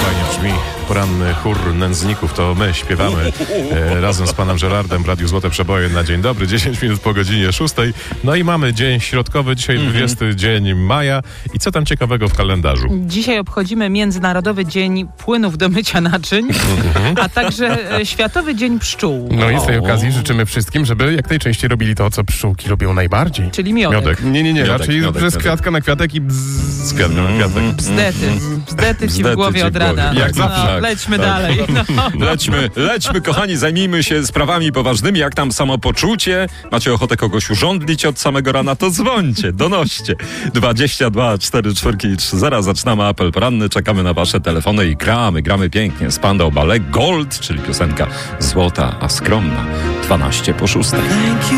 fajnie brzmi. Poranny chór nędzników, to my śpiewamy razem z panem Gerardem w Radiu Złote Przeboje na dzień dobry, 10 minut po godzinie 6. No i mamy dzień środkowy, dzisiaj 20 dzień maja. I co tam ciekawego w kalendarzu? Dzisiaj obchodzimy Międzynarodowy Dzień Płynów do mycia naczyń, a także Światowy Dzień Pszczół. No i z tej okazji życzymy wszystkim, żeby jak najczęściej robili to, co pszczółki lubią najbardziej. Czyli miodek. Nie, raczej miodek. przez kwiatka na kwiatek i Z kwiatkiem na kwiatek. Bzdety ci w głowie od rana. Jak zawsze. Lećmy dalej. Lećmy, kochani, zajmijmy się sprawami poważnymi, jak tam samopoczucie. Macie ochotę kogoś urządlić od samego rana, to dzwońcie, donoście. 22 44 30. Zaczynamy apel poranny, czekamy na wasze telefony i gramy pięknie. Spandau Ballet Gold, czyli piosenka złota, a skromna. 12 po 6.